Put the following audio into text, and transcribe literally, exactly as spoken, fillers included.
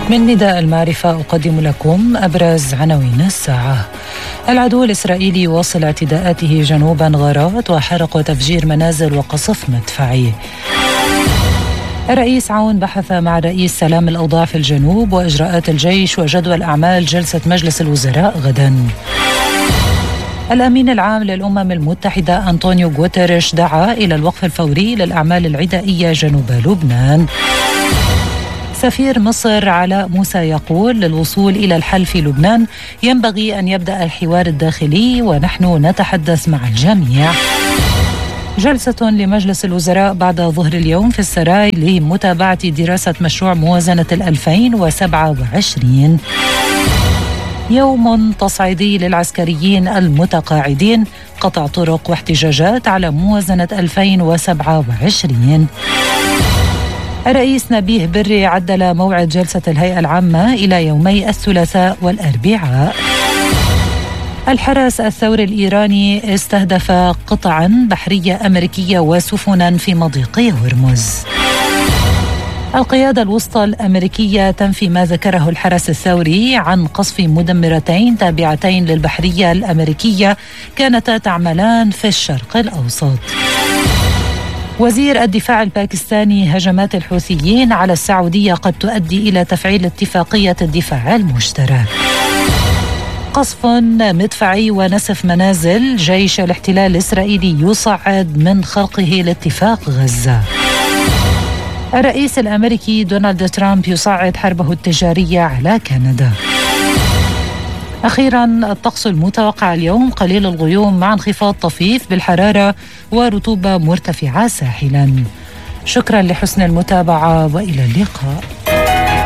من نداء المعرفة أقدم لكم أبرز عناوين الساعة. العدو الإسرائيلي يواصل اعتداءاته جنوبا غارات وحرق وتفجير منازل وقصف مدفعي. الرئيس عون بحث مع رئيس سلام الأوضاع في الجنوب وإجراءات الجيش وجدول أعمال جلسة مجلس الوزراء غدا. الأمين العام للأمم المتحدة أنطونيو غوتيريش دعا إلى الوقف الفوري للأعمال العدائية جنوب لبنان. سفير مصر علاء موسى يقول للوصول إلى الحل في لبنان ينبغي أن يبدأ الحوار الداخلي ونحن نتحدث مع الجميع. جلسة لمجلس الوزراء بعد ظهر اليوم في السراي لمتابعة دراسة مشروع موازنة الألفين وسبعة وعشرين. يوم تصعيدي للعسكريين المتقاعدين، قطع طرق واحتجاجات على موازنة ألفين وسبعة وعشرين. الرئيس نبيه بري عدل موعد جلسة الهيئة العامة إلى يومي الثلاثاء والأربعاء. الحرس الثوري الإيراني استهدف قطعا بحرية أمريكية وسفنا في مضيق هرمز. القيادة الوسطى الأمريكية تنفي ما ذكره الحرس الثوري عن قصف مدمرتين تابعتين للبحرية الأمريكية كانتا تعملان في الشرق الأوسط. وزير الدفاع الباكستاني: هجمات الحوثيين على السعودية قد تؤدي إلى تفعيل اتفاقية الدفاع المشترك. قصف مدفعي ونسف منازل، جيش الاحتلال الإسرائيلي يصعد من خرقه لاتفاق غزة. الرئيس الأمريكي دونالد ترامب يصعد حربه التجارية على كندا. أخيرا الطقس المتوقع اليوم: قليل الغيوم مع انخفاض طفيف بالحرارة ورطوبة مرتفعة ساحلا. شكرا لحسن المتابعة وإلى اللقاء.